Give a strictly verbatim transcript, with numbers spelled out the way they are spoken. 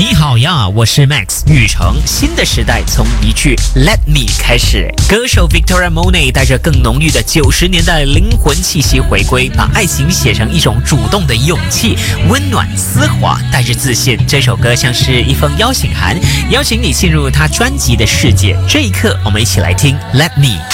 你好呀，我是 Max 雨成。新的时代从一句 Let me 开始，歌手 Victoria Monet 带着更浓郁的九十年代灵魂气息回归，把爱情写成一种主动的勇气，温暖丝滑，带着自信。这首歌像是一封邀请函，邀请你进入他专辑的世界。这一刻，我们一起来听 Let me。